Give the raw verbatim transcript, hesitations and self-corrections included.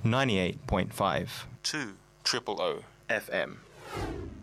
ninety-eight point five two triple O F M.